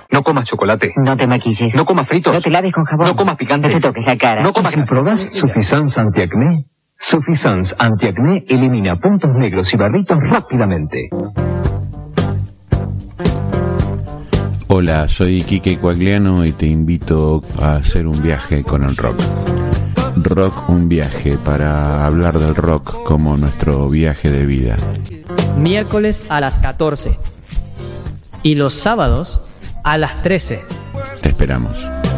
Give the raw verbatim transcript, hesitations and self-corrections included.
No comas chocolate. No te maquilles. No comas fritos. No te laves con jabón. No comas picante. No te toques la cara. No comas... Si probás Sufisans antiacné, Sufisans antiacné elimina puntos negros y barritos rápidamente. Hola, soy Quique Coagliano y te invito a hacer un viaje con el rock. Rock, un viaje, para hablar del rock como nuestro viaje de vida. Miércoles a las catorce y los sábados a las trece. Te esperamos.